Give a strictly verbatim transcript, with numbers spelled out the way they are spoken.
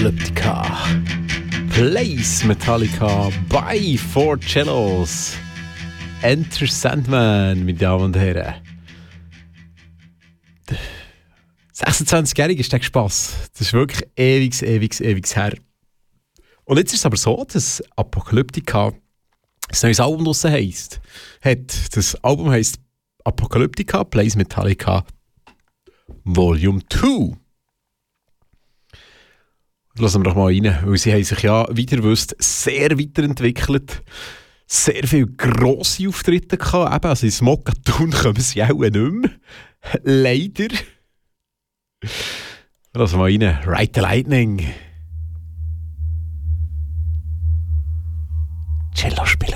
Apocalyptica. Place Metallica by Four Cellos. Enter Sandman, meine Damen und Herren. sechsundzwanzigjährig ist der Spass. Das ist wirklich ewig, ewig, ewig her. Und jetzt ist es aber so, dass Apocalyptica ein neues Album draussen heisst. Hat. Das Album heisst Apocalyptica Plays Metallica Volume zwei. Lassen wir doch mal rein, weil sie haben sich ja, wie ihr wisst, sehr weiterentwickelt. Sehr viele grosse Auftritte gehabt. Eben, also in Smokatun kommen sie auch nicht mehr. Leider. Lassen wir mal rein. Ride the Lightning. Cello spielen.